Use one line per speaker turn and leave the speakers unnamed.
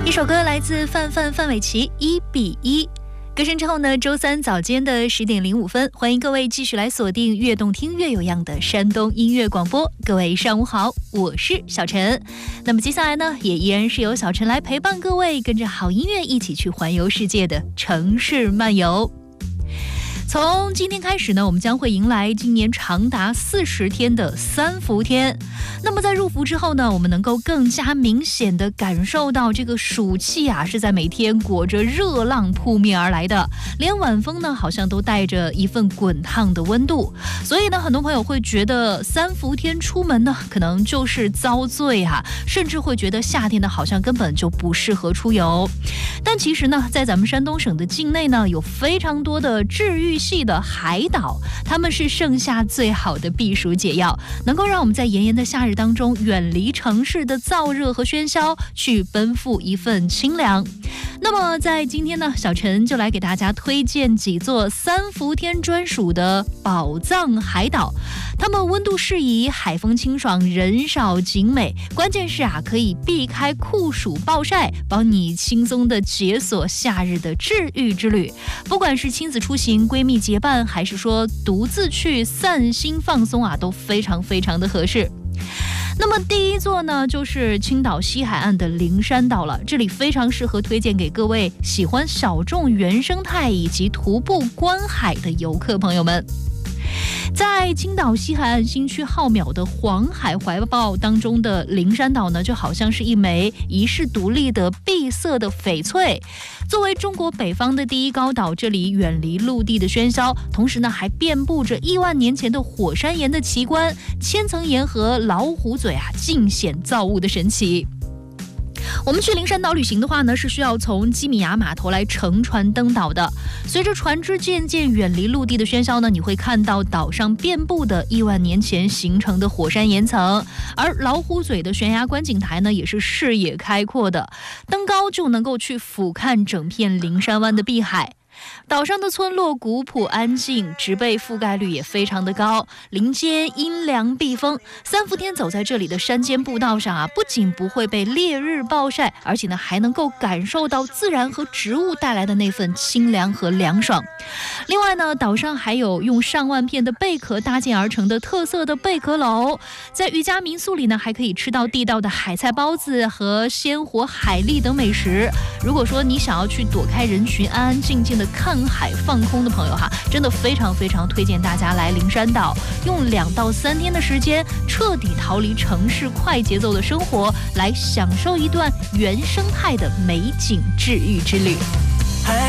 一首歌来自范玮琪1比1。歌声之后呢，周三早间的10点05分，欢迎各位继续来锁定越动听越有样的山东音乐广播。各位上午好，我是小陈。那么接下来呢，也依然是由小陈来陪伴各位，跟着好音乐一起去环游世界的城市漫游。从今天开始呢，我们将会迎来今年长达40天的三伏天。那么在入伏之后呢，我们能够更加明显地感受到这个暑气啊，是在每天裹着热浪扑面而来的，连晚风呢好像都带着一份滚烫的温度。所以呢，很多朋友会觉得三伏天出门呢，可能就是遭罪啊，甚至会觉得夏天呢好像根本就不适合出游。但其实呢，在咱们山东省的境内呢，有非常多的治愈系的海岛，它们是盛夏最好的避暑解药，能够让我们在炎炎的夏日当中远离城市的燥热和喧嚣，去奔赴一份清凉。那么在今天呢，小陈就来给大家推荐几座三伏天专属的宝藏海岛，它们温度适宜，海风清爽，人少景美，关键是啊，可以避开酷暑暴晒，帮你轻松的解锁夏日的治愈之旅。不管是亲子出行、闺蜜结伴，还是说独自去散心放松啊，都非常非常的合适。那么第一座呢，就是青岛西海岸的灵山岛了，这里非常适合推荐给各位喜欢小众原生态以及徒步观海的游客朋友们。在青岛西海岸新区浩渺的黄海怀抱当中的灵山岛呢，就好像是一枚遗世独立的碧色的翡翠。作为中国北方的第一高岛，这里远离陆地的喧嚣，同时呢还遍布着亿万年前的火山岩的奇观，千层岩和老虎嘴啊尽显造物的神奇。我们去灵山岛旅行的话呢，是需要从基米亚码头来乘船登岛的。随着船只渐渐远离陆地的喧嚣呢，你会看到岛上遍布的亿万年前形成的火山岩层，而老虎嘴的悬崖观景台呢，也是视野开阔的，登高就能够去俯瞰整片灵山湾的碧海。岛上的村落古朴安静，植被覆盖率也非常的高，林间阴凉避风。三伏天走在这里的山间步道上啊，不仅不会被烈日暴晒，而且呢还能够感受到自然和植物带来的那份清凉和凉爽。另外呢，岛上还有用上万片的贝壳搭建而成的特色的贝壳楼，在渔家民宿里呢，还可以吃到地道的海菜包子和鲜活海蛎等美食。如果说你想要去躲开人群，安安静静的看海放空的朋友哈，真的非常非常推荐大家来灵山岛，用2到3天的时间，彻底逃离城市快节奏的生活，来享受一段原生态的美景治愈之旅。